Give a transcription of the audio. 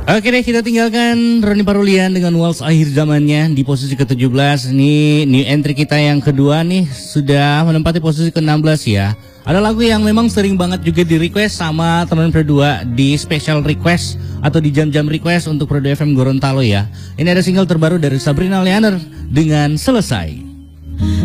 Oke deh, kita tinggalkan Ronny Parulian dengan Waltz Akhir Zamannya di posisi ke-17. Nih, new entry kita yang kedua nih sudah menempati posisi ke-16 ya. Ada lagu yang memang sering banget juga di request sama teman Pro2 di special request atau di jam-jam request untuk Pro2 FM Gorontalo ya. Ini ada single terbaru dari Sabrina Leaner dengan Selesai.